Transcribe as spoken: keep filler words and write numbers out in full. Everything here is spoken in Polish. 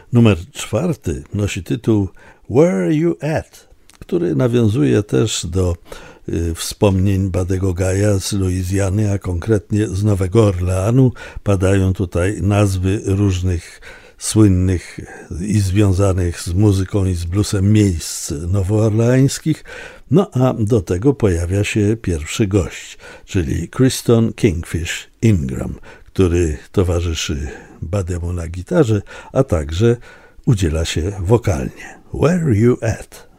Numer czwarty nosi tytuł Where You At, który nawiązuje też do y, wspomnień Buddego Guy'a z Luizjany, a konkretnie z Nowego Orleanu. Padają tutaj nazwy różnych słynnych i związanych z muzyką i z bluesem miejsc nowoorleańskich. No a do tego pojawia się pierwszy gość, czyli Kryston Kingfish Ingram, który towarzyszy Buddemu na gitarze, a także udziela się wokalnie. Where You At?